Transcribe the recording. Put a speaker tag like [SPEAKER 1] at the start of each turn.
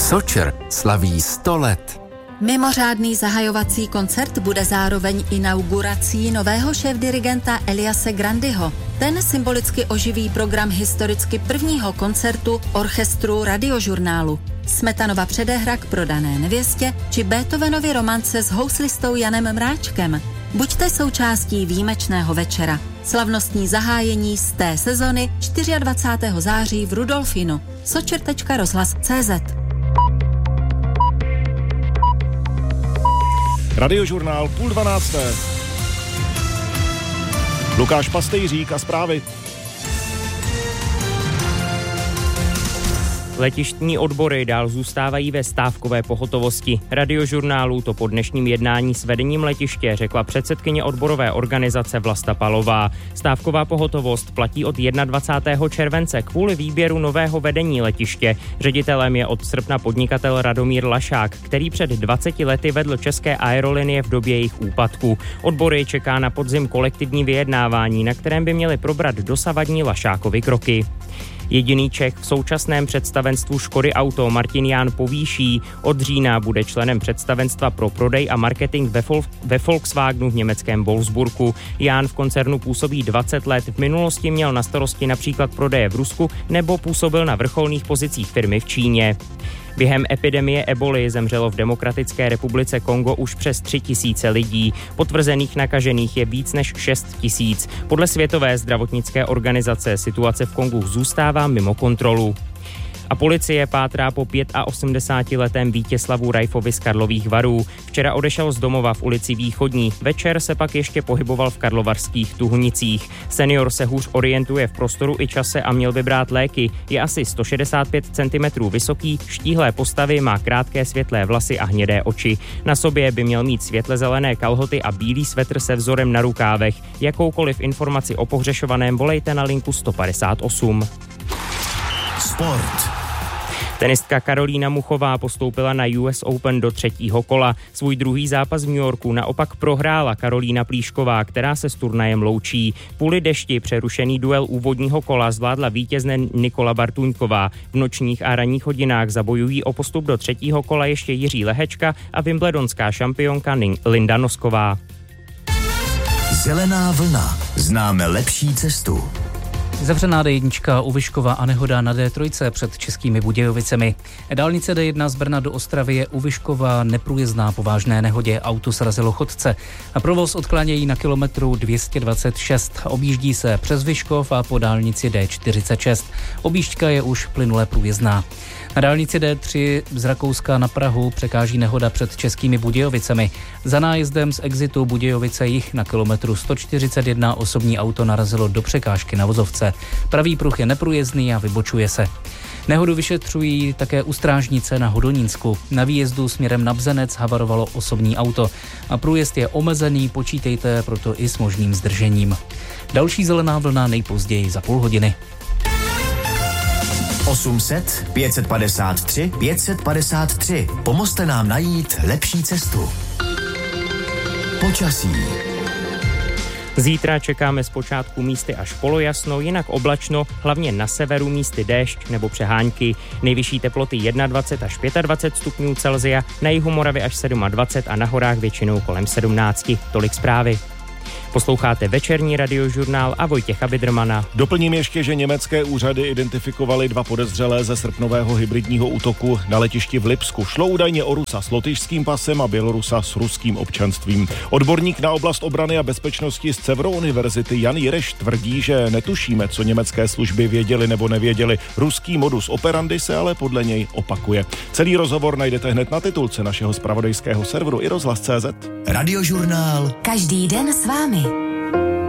[SPEAKER 1] Sočer slaví 100 let.
[SPEAKER 2] Mimořádný zahajovací koncert bude zároveň inaugurací nového šéfdirigenta Eliase Grandyho. Ten symbolicky oživí program historicky prvního koncertu orchestru Radiožurnálu. Smetanova předehra k Prodané nevěstě či Beethovenovy romance s houslistou Janem Mráčkem. Buďte součástí výjimečného večera. Slavnostní zahájení z té sezony 24. září v Rudolfinu. sočer.rozhlas.cz.
[SPEAKER 3] Radiožurnál 11:30. Lukáš Pastejřík a zprávy.
[SPEAKER 4] Letištní odbory dál zůstávají ve stávkové pohotovosti. Radiožurnálu to po dnešním jednání s vedením letiště řekla předsedkyně odborové organizace Vlasta Palová. Stávková pohotovost platí od 21. července kvůli výběru nového vedení letiště. Ředitelem je od srpna podnikatel Radomír Lašák, který před 20 lety vedl České aerolinie v době jejich úpadku. Odbory čeká na podzim kolektivní vyjednávání, na kterém by měly probrat dosavadní Lašákovy kroky. Jediný Čech v současném představenstvu Škody Auto Martin Ján Povýší od října bude členem představenstva pro prodej a marketing ve Volkswagenu v německém Wolfsburgu. Ján v koncernu působí 20 let, v minulosti měl na starosti například prodeje v Rusku nebo působil na vrcholných pozicích firmy v Číně. Během epidemie eboly zemřelo v Demokratické republice Kongo už přes 3 000 lidí. Potvrzených nakažených je víc než 6 000. Podle Světové zdravotnické organizace situace v Kongu zůstává mimo kontrolu. A policie pátrá po 85letém Vítězslavu Rajfovi z Karlových Varů. Včera odešel z domova v ulici Východní. Večer se pak ještě pohyboval v karlovarských Tuhnicích. Senior se hůř orientuje v prostoru i čase a měl by brát léky. Je asi 165 cm vysoký, štíhlé postavy, má krátké světlé vlasy a hnědé oči. Na sobě by měl mít světle zelené kalhoty a bílý svetr se vzorem na rukávech. Jakoukoliv informaci o pohřešovaném volejte na linku 158.
[SPEAKER 5] Sport.
[SPEAKER 4] Tenistka Karolína Muchová postoupila na US Open do 3. kola. Svůj druhý zápas v New Yorku naopak prohrála Karolína Plíšková, která se s turnajem loučí. Kvůli dešti přerušený duel úvodního kola zvládla vítězně Nikola Bartuňková. V nočních a ranních hodinách zabojují o postup do 3. kola ještě Jiří Lehečka a wimbledonská šampionka Linda Nosková.
[SPEAKER 5] Zelená vlna. Známe lepší cestu.
[SPEAKER 6] Zavřená D1 u Vyškova a nehoda na D3 před Českými Budějovicemi. Dálnice D1 z Brna do Ostravy je u Vyškova neprůjezdná po vážné nehodě. Auto srazilo chodce. A provoz odklánějí na kilometru 226. Objíždí se přes Vyškov a po dálnici D46. Objížďka je už plynule průjezdná. Na dálnici D3 z Rakouska na Prahu překáží nehoda před Českými Budějovicemi. Za nájezdem z exitu Budějovice jih na kilometru 141 osobní auto narazilo do překážky na vozovce. Pravý pruh je neprůjezdný a vybočuje se. Nehodu vyšetřují také u Strážnice na Hodonínsku. Na výjezdu směrem na Bzenec havarovalo osobní auto. A průjezd je omezený, počítejte proto i s možným zdržením. Další zelená vlna nejpozději za půl hodiny.
[SPEAKER 5] 800 553 553. Pomozte nám najít lepší cestu. Počasí.
[SPEAKER 4] Zítra čekáme zpočátku místy až polojasno, jinak oblačno, hlavně na severu místy déšť nebo přehánky. Nejvyšší teploty 21 až 25 stupňů Celsia, na jihu Moravy až 27 a na horách většinou kolem 17. Tolik zprávy. Posloucháte večerní radiožurnál a Vojtěcha Bidrmana.
[SPEAKER 3] Doplním ještě, že německé úřady identifikovaly 2 podezřelé ze srpnového hybridního útoku na letišti v Lipsku. Šlo údajně o Rusa s lotyšským pasem a Bělorusa s ruským občanstvím. Odborník na oblast obrany a bezpečnosti z Cevro univerzity Jan Jireš tvrdí, že netušíme, co německé služby věděli nebo nevěděli. Ruský modus operandi se ale podle něj opakuje. Celý rozhovor najdete hned na titulce našeho zpravodajského serveru iRozhlas.cz.
[SPEAKER 5] Radiožurnál.
[SPEAKER 2] Každý den s vámi.